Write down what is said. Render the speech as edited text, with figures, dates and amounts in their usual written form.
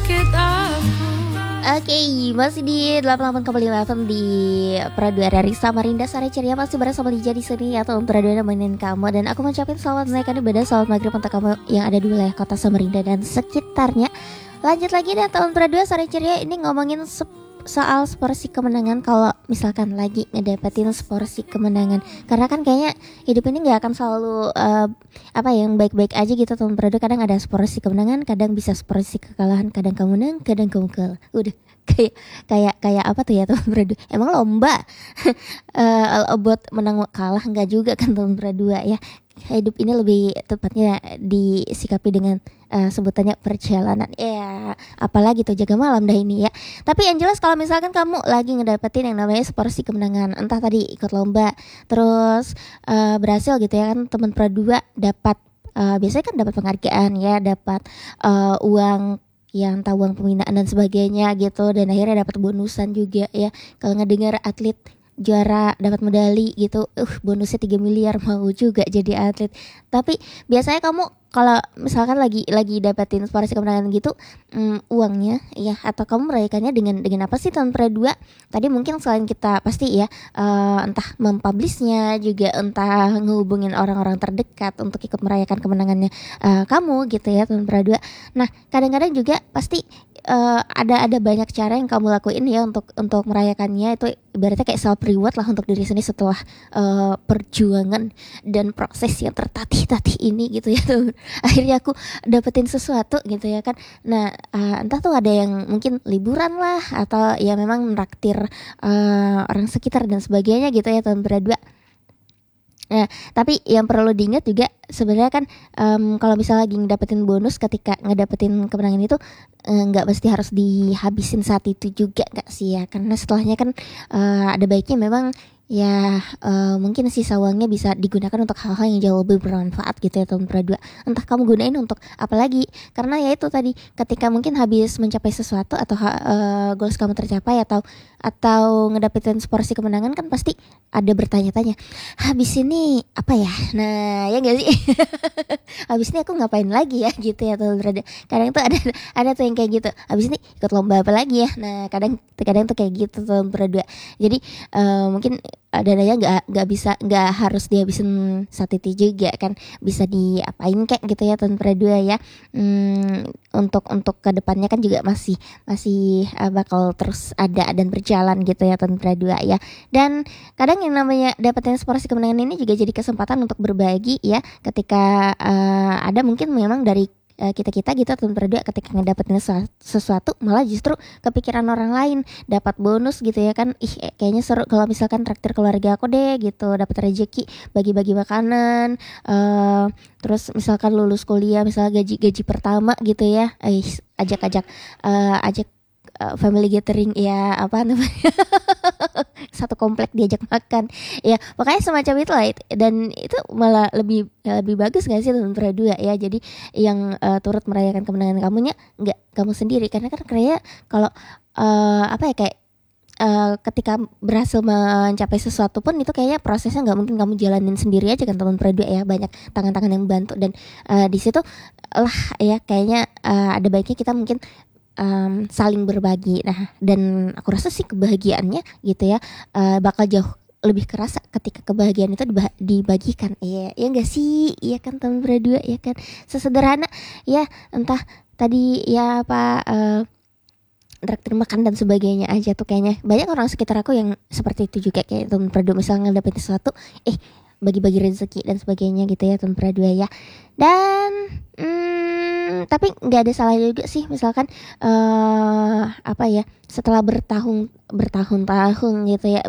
Oke, masih di 88,5 di Pradua dari Samarinda Sore Ceria, masih bersama Lija di sini atau Pradua nemenin kamu. Dan aku mengucapkan selamat menaikkan ibadah, selamat maghrib untuk kamu yang ada di wilayah kota Samarinda dan sekitarnya. Lanjut lagi deh tahun Pradua Sore Ceria ini ngomongin soal seporsi kemenangan. Kalau misalkan lagi ngedapetin seporsi kemenangan, karena kan kayaknya hidup ini nggak akan selalu yang baik-baik aja gitu tahun Pradua. Kadang ada seporsi kemenangan, kadang bisa seporsi kekalahan, kadang kamu menang, kadang kamu kalah. Udah kayak apa tuh ya tahun Pradua? Emang lomba buat menang kalah nggak juga kan tahun Pradua ya. Hidup ini lebih tepatnya disikapi dengan sebutannya perjalanan. Ya, apalagi tuh jaga malam dah ini ya. Tapi yang jelas kalau misalkan kamu lagi ngedapetin yang namanya seporsi kemenangan, entah tadi ikut lomba, terus berhasil gitu ya kan, teman Pradua dapat biasanya kan dapat penghargaan ya, dapat uang yang tahu uang pembinaan dan sebagainya gitu, dan akhirnya dapat bonusan juga ya. Kalau ngedengar atlet juara dapat medali gitu, bonusnya 3 miliar, mau juga jadi atlet. Tapi biasanya kamu kalau misalkan lagi dapetin seporsi kemenangan gitu, uangnya ya, atau kamu merayakannya dengan apa sih tahun Pradua? Tadi mungkin selain kita pasti ya entah mempublishnya juga, entah ngehubungin orang-orang terdekat untuk ikut merayakan kemenangannya kamu gitu ya tahun Pradua. Nah, kadang-kadang juga pasti ada banyak cara yang kamu lakuin ya untuk merayakannya. Itu ibaratnya kayak self reward lah untuk diri sendiri setelah perjuangan dan proses yang tertatih-tatih ini gitu ya tuh. Akhirnya aku dapetin sesuatu gitu ya kan. Nah, entah tuh ada yang mungkin liburan lah, atau ya memang menraktir orang sekitar dan sebagainya gitu ya tahun Pradua. Nah, tapi yang perlu diingat juga sebenarnya kan, kalau misalnya lagi ngedapetin bonus ketika ngedapetin kemenangan itu, nggak mesti harus dihabisin saat itu juga, nggak sih ya? Karena setelahnya kan ada baiknya memang ya mungkin sisa uangnya bisa digunakan untuk hal-hal yang jauh lebih bermanfaat gitu ya tahun Pradua. Entah kamu gunain untuk apa lagi, karena ya itu tadi, ketika mungkin habis mencapai sesuatu atau goals kamu tercapai, atau ngedapetin seporsi kemenangan, kan pasti ada bertanya-tanya, habis ini apa ya? Nah, ya gak sih? Habis ini aku ngapain lagi ya gitu ya tahun Pradua. Kadang tuh ada tuh yang kayak gitu, habis ini ikut lomba apa lagi ya? Nah, kadang tuh kayak gitu tahun Pradua. Jadi mungkin dananya nggak harus dihabisin saat itu juga kan, bisa diapain kayak gitu ya tahun Pradua ya. Untuk kedepannya kan juga masih bakal terus ada dan berjalan gitu ya tahun Pradua ya. Dan kadang yang namanya dapetin seporsi kemenangan ini juga jadi kesempatan untuk berbagi ya, ketika ada mungkin memang dari kita gitu tahun Pradua, ketika ngedapetin sesuatu malah justru kepikiran orang lain, dapat bonus gitu ya kan. Kayaknya seru kalau misalkan traktir keluarga aku deh gitu, dapat rezeki bagi-bagi makanan, terus misalkan lulus kuliah, misalnya gaji pertama gitu ya, ajak family gathering ya, apa namanya, satu komplek diajak makan ya, makanya semacam itu lah. Dan itu malah lebih bagus gak sih tahun Pradua ya. Jadi yang turut merayakan kemenangan kamunya nggak kamu sendiri, karena kan kayak kalau kayak ketika berhasil mencapai sesuatu pun itu kayaknya prosesnya nggak mungkin kamu jalanin sendiri aja kan tahun Pradua ya, banyak tangan-tangan yang membantu. Dan di situ lah ya kayaknya ada baiknya kita mungkin saling berbagi. Nah, dan aku rasa sih kebahagiaannya gitu ya bakal jauh lebih kerasa ketika kebahagiaan itu dibagikan. Iya, ya enggak sih? Iya kan tahun Pradua ya kan. Sesederhana ya, entah tadi ya apa traktir makan dan sebagainya aja tuh, kayaknya banyak orang sekitar aku yang seperti itu juga, kayak tahun Pradua misalnya dapetin sesuatu, bagi-bagi rezeki dan sebagainya gitu ya tahun Pradua ya. Dan tapi nggak ada salah juga sih misalkan setelah bertahun-tahun gitu ya